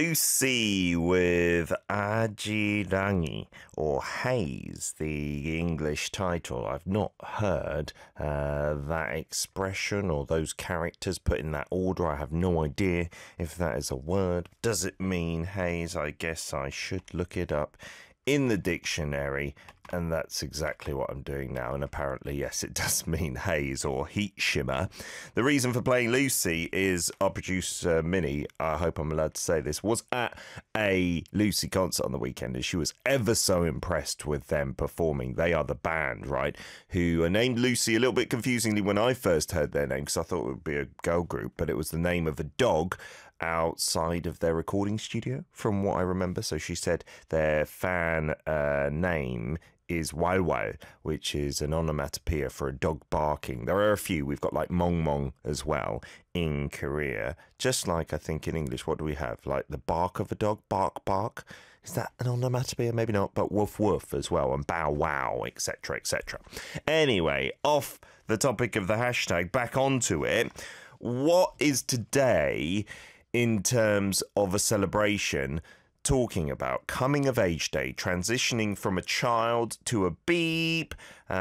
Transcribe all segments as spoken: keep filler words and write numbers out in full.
Lucy with Ajirangi, or Haze, the English title. I've not heard uh, that expression or those characters put in that order. I have no idea if that is a word. Does it mean haze? I guess I should look it up in the dictionary, and that's exactly what I'm doing now. And apparently, yes, it does mean haze or heat shimmer. The reason for playing Lucy is our producer, Minnie, I hope I'm allowed to say this, was at a Lucy concert on the weekend, and she was ever so impressed with them performing. They are the band, right, who are named Lucy a little bit confusingly when I first heard their name, because I thought it would be a girl group, but it was the name of a dog outside of their recording studio, from what I remember. So she said their fan uh, name is Walwal, which is an onomatopoeia for a dog barking. There are a few. We've got like Mong Mong as well in Korea. Just like I think in English, what do we have? Like the bark of a dog, bark, bark. Is that an onomatopoeia? Maybe not, but woof, woof as well, and bow, wow, et cetera, et cetera. Anyway, off the topic of the hashtag, back onto it. What is today in terms of a celebration talking about? Coming of age day, transitioning from a child to a beep.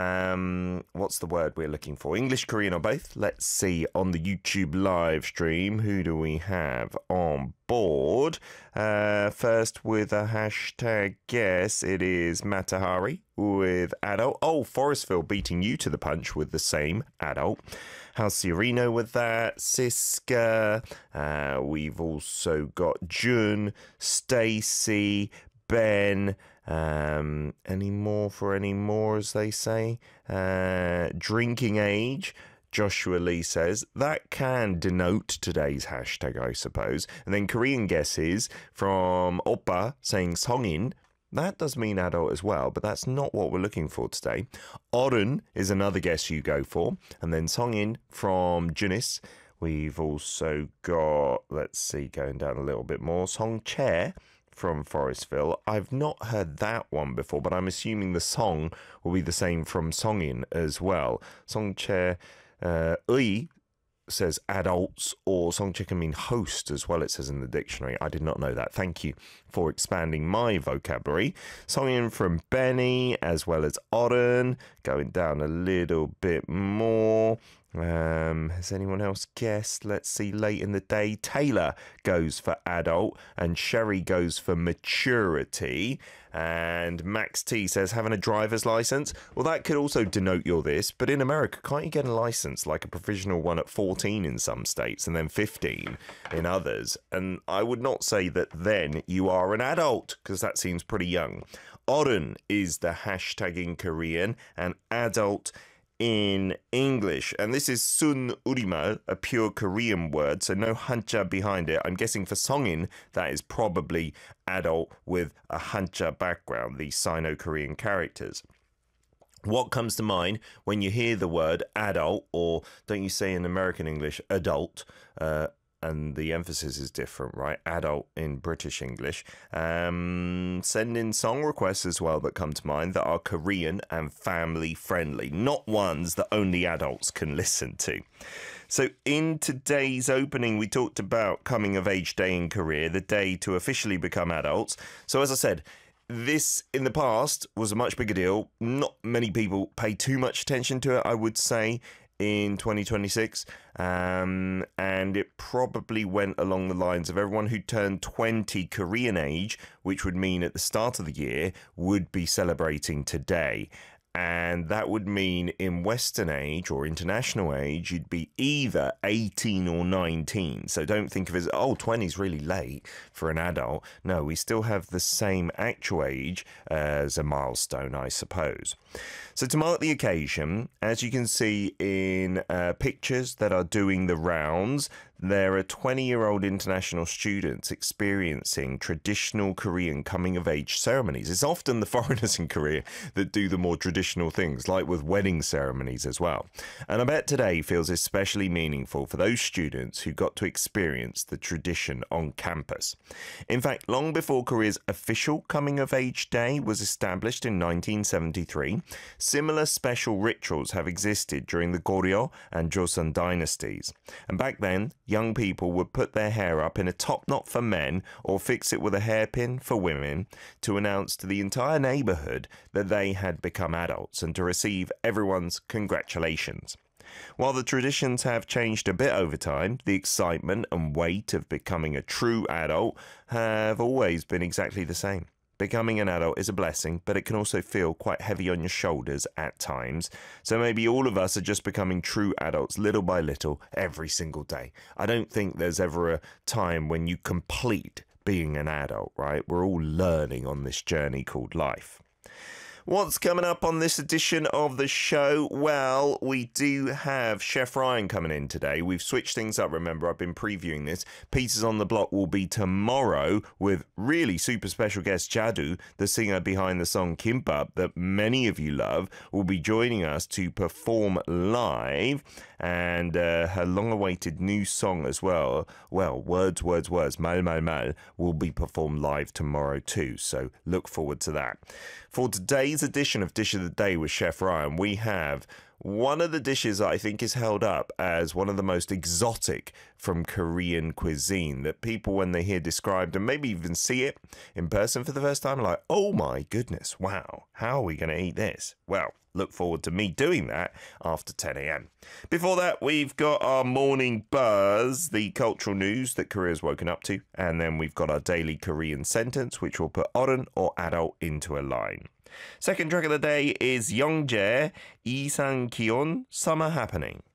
Um, what's the word we're looking for? English, Korean, or both? Let's see on the YouTube live stream. Who do we have on board? Uh, first with a hashtag guess, it is Matahari with adult. Oh, Forestville beating you to the punch with the same adult. Halciorino with that. Siska. Uh, we've also got Jun, Stacy, Ben. Um, any more for any more, as they say? Uh, drinking age. Joshua Lee says that can denote today's hashtag, I suppose. And then Korean guesses from Oppa saying Songin. That does mean adult as well, but that's not what we're looking for today. Orun is another guess you go for. And then Songin from Junis. We've also got, let's see, going down a little bit more, Songchae from Forestville. I've not heard that one before, but I'm assuming the song will be the same from Songin as well. Songchae uh, Ui says adults, or Songchae can mean host as well, it says in the dictionary. I did not know that. Thank you for expanding my vocabulary. Songin from Benny, as well as Orun. Going down a little bit more. Um, has anyone else guessed? Let's see, late in the day, Taylor goes for adult and Sherry goes for maturity, and Max T says having a driver's license. Well, that could also denote you're this, but in America, can't you get a license, like a provisional one, at fourteen in some states and then fifteen in others? And I would not say that then you are an adult, because that seems pretty young. Orun is the hashtag in Korean, and adult in English. And this is Sun Urimal, a pure Korean word, so no Hanja behind it. I'm guessing for Songin, that is probably adult with a Hanja background, the Sino-Korean characters. What comes to mind when you hear the word adult, or don't you say in American English adult, uh, and the emphasis is different, right? Adult in British English. Um, send in song requests as well that come to mind that are Korean and family friendly, not ones that only adults can listen to. So in today's opening, we talked about coming of age day in Korea, the day to officially become adults. So as I said, this in the past was a much bigger deal. Not many people pay too much attention to it, I would say, in twenty twenty-six, um, and it probably went along the lines of everyone who turned twenty Korean age, which would mean at the start of the year, would be celebrating today. And that would mean in Western age or international age, you'd be either eighteen or nineteen. So don't think of it as, oh, twenty is really late for an adult. No, we still have the same actual age as a milestone, I suppose. So to mark the occasion, as you can see in uh, pictures that are doing the rounds, there are twenty-year-old international students experiencing traditional Korean coming-of-age ceremonies. It's often the foreigners in Korea that do the more traditional things, like with wedding ceremonies as well. And I bet today feels especially meaningful for those students who got to experience the tradition on campus. In fact, long before Korea's official coming-of-age day was established in nineteen seventy-three, similar special rituals have existed during the Goryeo and Joseon dynasties. And back then, young people would put their hair up in a top knot for men or fix it with a hairpin for women to announce to the entire neighborhood that they had become adults and to receive everyone's congratulations. While the traditions have changed a bit over time, the excitement and weight of becoming a true adult have always been exactly the same. Becoming an adult is a blessing, but it can also feel quite heavy on your shoulders at times. So maybe all of us are just becoming true adults little by little every single day. I don't think there's ever a time when you complete being an adult, right? We're all learning on this journey called life. What's coming up on this edition of the show? Well, we do have Chef Ryan coming in today. We've switched things up, remember, I've been previewing this. Pizzas on the Block will be tomorrow with really super special guest Jadu, the singer behind the song Kimbap that many of you love, will be joining us to perform live. And uh, her long-awaited new song as well, well, Words, Words, Words, Mal, Mal, Mal, will be performed live tomorrow too. So look forward to that. For today's edition of Dish of the Day with Chef Ryan, we have one of the dishes that I think is held up as one of the most exotic from Korean cuisine that people, when they hear described and maybe even see it in person for the first time, are like, oh my goodness, wow, how are we going to eat this? Well, look forward to me doing that after ten a.m. Before that, we've got our morning buzz, the cultural news that Korea's woken up to, and then we've got our daily Korean sentence, which will put 어른 or adult into a line. Second track of the day is Youngjae, 이상 기온, Summer Happening.